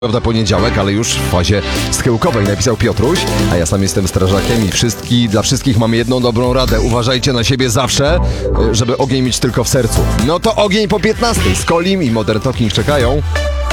Prawda, poniedziałek, ale już w fazie schyłkowej, napisał Piotruś, a ja sam jestem strażakiem i dla wszystkich mamy jedną dobrą radę. Uważajcie na siebie zawsze, żeby ogień mieć tylko w sercu. No to ogień po 15. Skolim i Modern Talking czekają.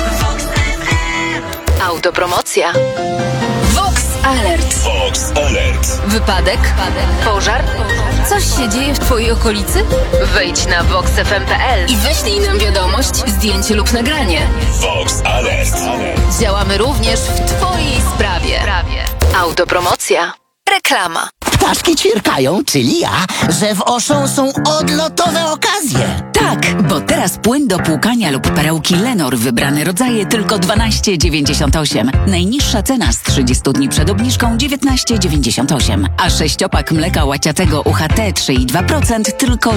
Autopromocja. Vox Alert. Vox Alert. Wypadek? Pożar? Coś się dzieje w twojej okolicy? Wejdź na voxfm.pl i wyślij nam wiadomość, zdjęcie lub nagranie. Vox Alert. Działamy również w twojej sprawie. Autopromocja. Reklama. Ptaszki ćwierkają, czyli ja, że w Auchan są odlotowe okazje. Tak, bo teraz płyn do płukania lub perełki Lenor wybrane rodzaje tylko 12,98. Najniższa cena z 30 dni przed obniżką 19,98. A sześciopak mleka łaciatego UHT 3,2% tylko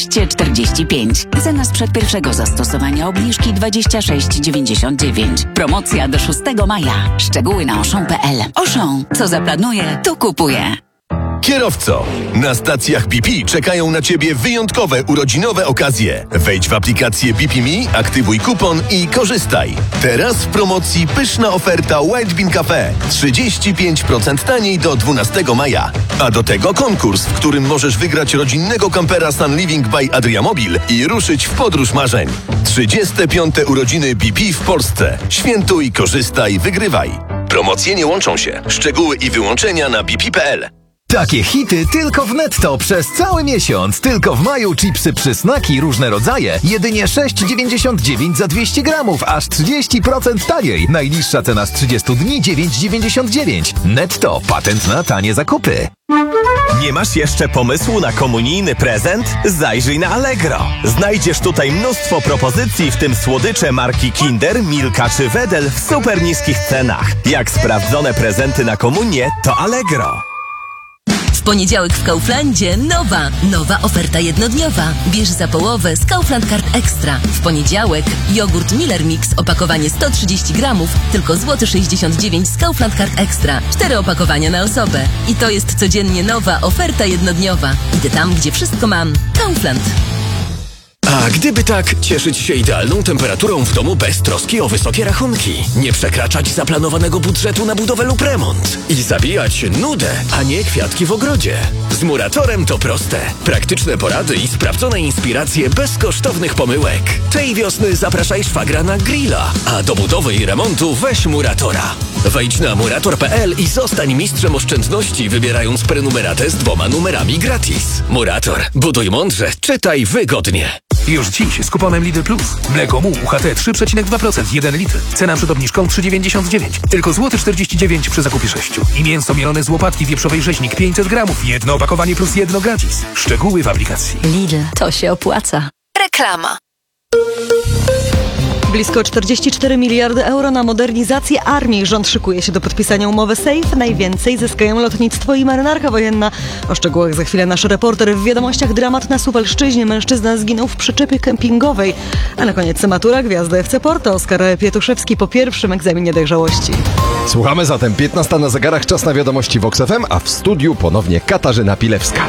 16,45. Cena sprzed pierwszego zastosowania obniżki 26,99. Promocja do 6 maja. Szczegóły na auchan.pl. Auchan, co zaplanuje, to kupuje. Kierowco, na stacjach BP czekają na Ciebie wyjątkowe urodzinowe okazje. Wejdź w aplikację BP Me, aktywuj kupon i korzystaj. Teraz w promocji pyszna oferta White Bean Cafe. 35% taniej do 12 maja. A do tego konkurs, w którym możesz wygrać rodzinnego kampera Sun Living by Adriamobil i ruszyć w podróż marzeń. 35. urodziny BP w Polsce. Świętuj, korzystaj, wygrywaj. Promocje nie łączą się. Szczegóły i wyłączenia na bp.pl. Takie hity tylko w Netto przez cały miesiąc. Tylko w maju chipsy przysnaki różne rodzaje. Jedynie 6,99 za 200 gramów, aż 30% taniej. Najniższa cena z 30 dni 9,99. Netto. Patent na tanie zakupy. Nie masz jeszcze pomysłu na komunijny prezent? Zajrzyj na Allegro. Znajdziesz tutaj mnóstwo propozycji, w tym słodycze marki Kinder, Milka czy Wedel w super niskich cenach. Jak sprawdzone prezenty na komunię, to Allegro. W poniedziałek w Kauflandzie nowa oferta jednodniowa. Bierz za połowę z Kaufland Card Extra. W poniedziałek jogurt Miller Mix, opakowanie 130 gramów, tylko złoty 69 z Kaufland Card Extra. 4 opakowania na osobę. I to jest codziennie nowa oferta jednodniowa. Idę tam, gdzie wszystko mam. Kaufland. A gdyby tak cieszyć się idealną temperaturą w domu bez troski o wysokie rachunki, nie przekraczać zaplanowanego budżetu na budowę lub remont i zabijać nudę, a nie kwiatki w ogrodzie. Z Muratorem to proste. Praktyczne porady i sprawdzone inspiracje bez kosztownych pomyłek. Tej wiosny zapraszaj szwagra na grilla, a do budowy i remontu weź Muratora. Wejdź na murator.pl i zostań mistrzem oszczędności, wybierając prenumeratę z 2 numerami gratis. Murator. Buduj mądrze, czytaj wygodnie. Już dziś z kuponem Lidl Plus. Mleko Mu UHT 3,2%, 1 litr. Cena przed obniżką 3,99. Tylko złoty 49 przy zakupie 6. I mięso mielone z łopatki wieprzowej rzeźnik 500 gramów. Jedno opakowanie plus jedno gratis. Szczegóły w aplikacji. Lidl, to się opłaca. Reklama. Blisko 44 miliardy euro na modernizację armii. Rząd szykuje się do podpisania umowy SAFE. Najwięcej zyskają lotnictwo i marynarka wojenna. O szczegółach za chwilę nasz reporter. W wiadomościach dramat na Suwalszczyźnie. Mężczyzna zginął w przyczepie kempingowej. A na koniec matura, gwiazda FC Porto. Oskar Pietuszewski po pierwszym egzaminie dojrzałości. Słuchamy zatem 15 na zegarach, czas na wiadomości Vox FM, a w studiu ponownie Katarzyna Pilewska.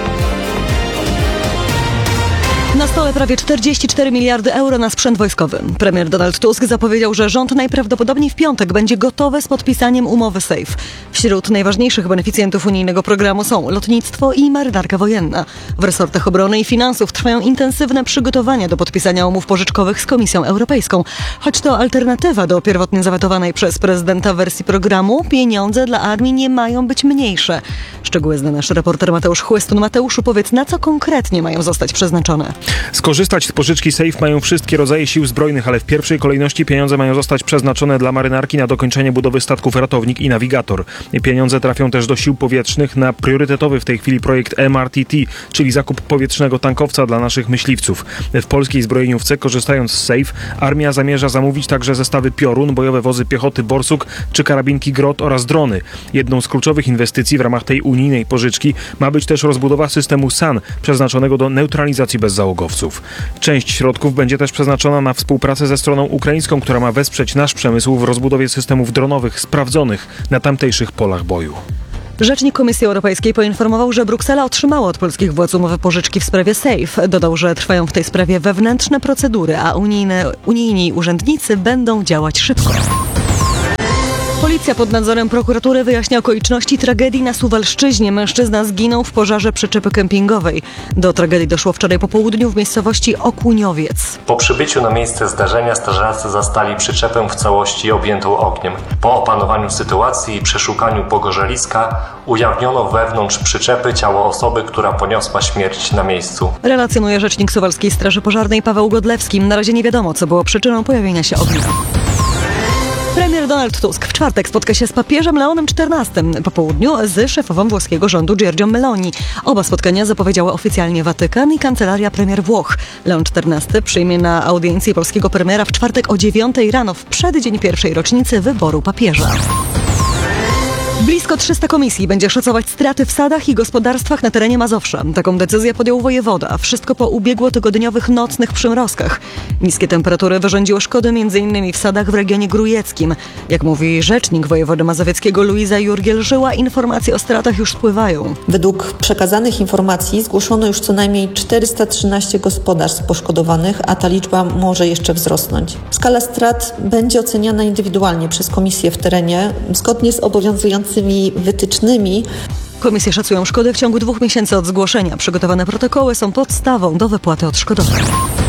Na stole prawie 44 miliardy euro na sprzęt wojskowy. Premier Donald Tusk zapowiedział, że rząd najprawdopodobniej w piątek będzie gotowy z podpisaniem umowy SAFE. Wśród najważniejszych beneficjentów unijnego programu są lotnictwo i marynarka wojenna. W resortach obrony i finansów trwają intensywne przygotowania do podpisania umów pożyczkowych z Komisją Europejską. Choć to alternatywa do pierwotnie zawetowanej przez prezydenta wersji programu, pieniądze dla armii nie mają być mniejsze. Szczegóły zna nasz reporter Mateusz Chłystun. Mateuszu, powiedz, na co konkretnie mają zostać przeznaczone? Skorzystać z pożyczki SAFE mają wszystkie rodzaje sił zbrojnych, ale w pierwszej kolejności pieniądze mają zostać przeznaczone dla marynarki na dokończenie budowy statków Ratownik i Nawigator. Pieniądze trafią też do sił powietrznych na priorytetowy w tej chwili projekt MRTT, czyli zakup powietrznego tankowca dla naszych myśliwców. W polskiej zbrojeniówce, korzystając z SAFE, armia zamierza zamówić także zestawy Piorun, bojowe wozy piechoty Borsuk czy karabinki Grot oraz drony. Jedną z kluczowych inwestycji w ramach tej unijnej pożyczki ma być też rozbudowa systemu SAN, przeznaczonego do neutralizacji bezzałogowców. Część środków będzie też przeznaczona na współpracę ze stroną ukraińską, która ma wesprzeć nasz przemysł w rozbudowie systemów dronowych sprawdzonych na tamtejszych polach boju. Rzecznik Komisji Europejskiej poinformował, że Bruksela otrzymała od polskich władz umowę pożyczki w sprawie SAFE. Dodał, że trwają w tej sprawie wewnętrzne procedury, a unijni urzędnicy będą działać szybko. Policja pod nadzorem prokuratury wyjaśnia okoliczności tragedii na Suwalszczyźnie. Mężczyzna zginął w pożarze przyczepy kempingowej. Do tragedii doszło wczoraj po południu w miejscowości Okłuniowiec. Po przybyciu na miejsce zdarzenia strażacy zastali przyczepę w całości objętą ogniem. Po opanowaniu sytuacji i przeszukaniu pogorzeliska ujawniono wewnątrz przyczepy ciało osoby, która poniosła śmierć na miejscu. Relacjonuje rzecznik Suwalskiej Straży Pożarnej Paweł Godlewski. Na razie nie wiadomo, co było przyczyną pojawienia się ognia. Premier Donald Tusk w czwartek spotka się z papieżem Leonem XIV po południu z szefową włoskiego rządu Giorgią Meloni. Oba spotkania zapowiedziała oficjalnie Watykan i kancelaria premier Włoch. Leon XIV przyjmie na audiencji polskiego premiera w czwartek o 9 rano w przeddzień pierwszej rocznicy wyboru papieża. Blisko 300 komisji będzie szacować straty w sadach i gospodarstwach na terenie Mazowsza. Taką decyzję podjął wojewoda. Wszystko po ubiegłotygodniowych nocnych przymrozkach. Niskie temperatury wyrządziły szkody m.in. w sadach w regionie grójeckim. Jak mówi rzecznik wojewody mazowieckiego Luiza Jurgiel-Żyła, informacje o stratach już spływają. Według przekazanych informacji zgłoszono już co najmniej 413 gospodarstw poszkodowanych, a ta liczba może jeszcze wzrosnąć. Skala strat będzie oceniana indywidualnie przez komisję w terenie, zgodnie z obowiązującymi wytycznymi. Komisje szacują szkody w ciągu 2 miesięcy od zgłoszenia. Przygotowane protokoły są podstawą do wypłaty odszkodowań.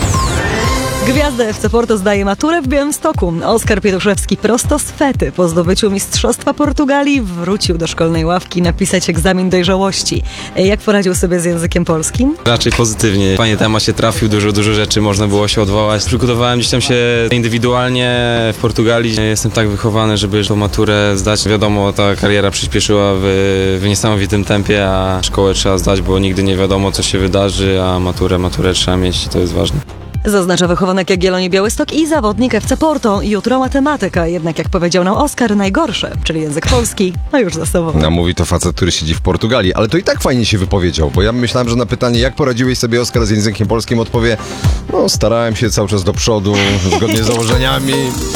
Gwiazda FC Porto zdaje maturę w Białymstoku. Oskar Pietuszewski prosto z Fety po zdobyciu Mistrzostwa Portugalii wrócił do szkolnej ławki napisać egzamin dojrzałości. Jak poradził sobie z językiem polskim? Raczej pozytywnie. Fajnie temat się trafił, dużo rzeczy można było się odwołać. Przygotowałem gdzieś tam się indywidualnie w Portugalii. Jestem tak wychowany, żeby tą maturę zdać. Wiadomo, ta kariera przyspieszyła w niesamowitym tempie, a szkołę trzeba zdać, bo nigdy nie wiadomo, co się wydarzy, a maturę trzeba mieć i to jest ważne. Zaznacza wychowanek Jagiellonii Białystok i zawodnik FC Porto. Jutro matematyka, jednak jak powiedział nam Oskar, najgorsze, czyli język polski, ma już za sobą. No, mówi to facet, który siedzi w Portugalii, ale to i tak fajnie się wypowiedział, bo ja myślałem, że na pytanie, jak poradziłeś sobie, Oskar, z językiem polskim, odpowie, no starałem się cały czas do przodu, zgodnie z założeniami.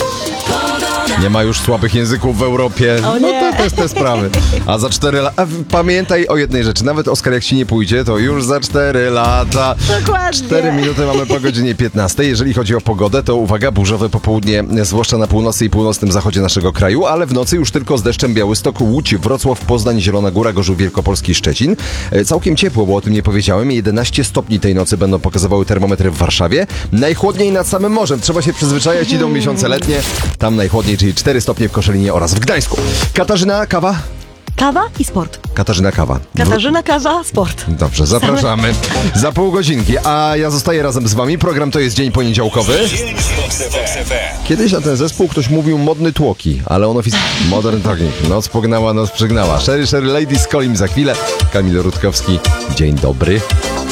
Nie ma już słabych języków w Europie. No to też te sprawy. A za 4 lata... Pamiętaj o jednej rzeczy. Nawet Oskar, jak ci nie pójdzie, to już za 4 lata. Dokładnie. 4 minuty mamy po godzinie 15. Jeżeli chodzi o pogodę, to uwaga, burzowe popołudnie, zwłaszcza na północy i północnym zachodzie naszego kraju, ale w nocy już tylko z deszczem Białystok, Łódź, Wrocław, Poznań, Zielona Góra, Gorzów Wielkopolski, Szczecin. Całkiem ciepło, bo o tym nie powiedziałem. 11 stopni tej nocy będą pokazywały termometry w Warszawie. Najchłodniej nad samym morzem. Trzeba się przyzwyczajać, idą miesiące letnie. Tam najchłodniej, czyli 4 stopnie w Koszalinie oraz w Gdańsku. Katarzyna, kawa? Kawa i sport. Katarzyna, kawa. Katarzyna, kawa, sport. Dobrze, zapraszamy. Za pół godzinki, a ja zostaję razem z wami. Program to jest Dzień Poniedziałkowy. Kiedyś na ten zespół ktoś mówił modny tłoki, ale on oficjalnie... Modern talking. Noc pognała, noc przygnała. Sherry Ladies, Kolim za chwilę. Kamil Rutkowski. Dzień dobry.